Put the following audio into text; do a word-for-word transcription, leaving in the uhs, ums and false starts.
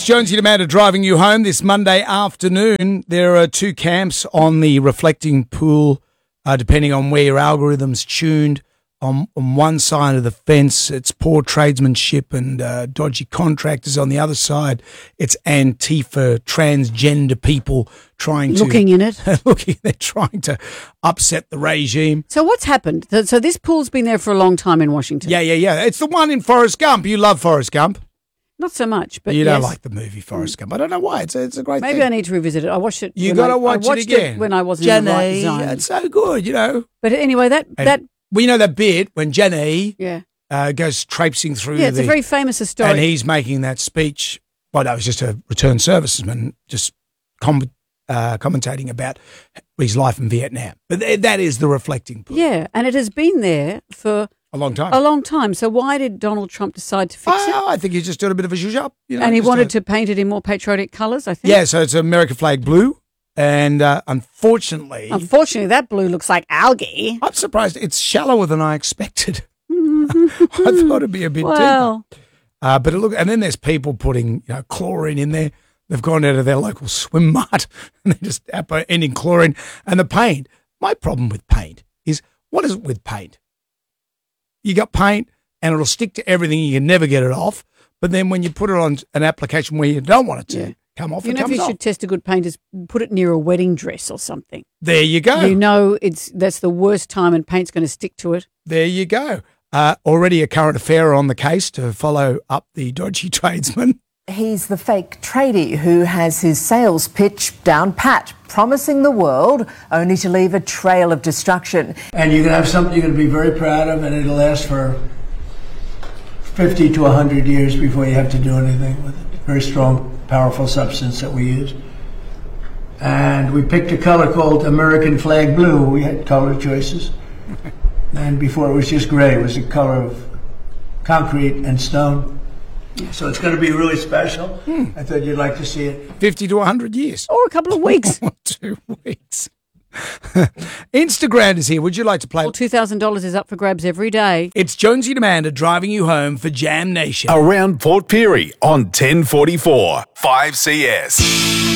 It's Jonesy and Amanda driving you home this Monday afternoon. There are two camps on the reflecting pool, uh, depending on where your algorithm's tuned. On, on one side of the fence, it's poor tradesmanship and uh, dodgy contractors. On the other side, it's Antifa, transgender people trying to... Looking in it. looking, they're trying to upset the regime. So what's happened? So this pool's been there for a long time in Washington. Yeah, yeah, yeah. It's the one in Forrest Gump. You love Forrest Gump. Not so much, but you yes. don't like the movie Forrest Gump. I don't know why. It's a, it's a great Maybe thing. I need to revisit it. I watched it. You got to watch I watched it again. It when I wasn't Jenny, in the right zone. It's so good, you know. But anyway, that And that we know that bit when Jenny yeah uh, goes traipsing through. yeah, it's the, a very famous story. And he's making that speech. Well, that was just a returned serviceman, just com- uh, commentating about his life in Vietnam. But th- that is the reflecting pool. Yeah, and it has been there for A long time. a long time. So why did Donald Trump decide to fix it? Oh, I think he's just doing a bit of a zhuzh up. You know, And he just wanted a- to paint it in more patriotic colours, I think. Yeah, so it's American flag blue. And uh, unfortunately, Unfortunately, that blue looks like algae. I'm surprised it's shallower than I expected. I thought it'd be a bit Well, deeper. Uh, but it look, and then there's people putting you know chlorine in there. They've gone out of their local swim mart and they're just ending chlorine. And the paint. My problem with paint is, what is it with paint? You got paint and it'll stick to everything. You can never get it off. But then when you put it on an application where you don't want it to Yeah. come off, you it know if comes you off. should test a good paint is put it near a wedding dress or something. There you go. You know it's that's the worst time and paint's going to stick to it. There you go. Uh, already a current affair on the case to follow up the dodgy tradesman. He's the fake tradie who has his sales pitch down pat, promising the world only to leave a trail of destruction. And you're going to have something you're going to be very proud of, and it'll last for fifty to one hundred years before you have to do anything with it. Very strong, powerful substance that we use. And we picked a color called American Flag Blue. We had color choices. And before it was just gray, it was the color of concrete and stone. So it's going to be really special. Hmm. I thought you'd like to see it. fifty to one hundred years. Or a couple of weeks. Two weeks. Instagram is here. Would you like to play? Well, two thousand dollars is up for grabs every day. It's Jonesy and Amanda driving you home for Jam Nation. Around Port Pirie on ten forty-four, five C S.